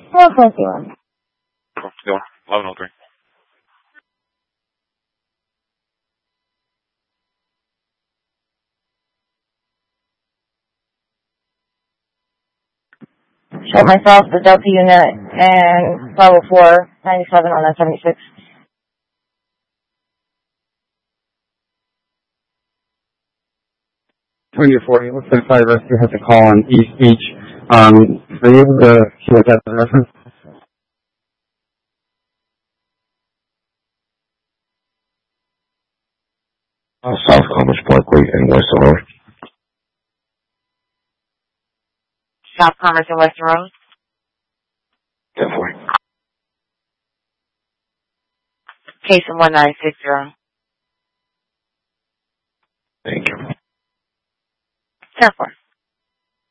451. 1103. Show myself, the Delta unit, and Bravo 497 on that 76. When you're 40, looks like Fire Rescue has a call on East Beach. Are you able to see what that's the reference? South Commerce Parkway and West Aurora. South Commerce and Western Road. Definitely. Case in 1960. Thank you. 10-4.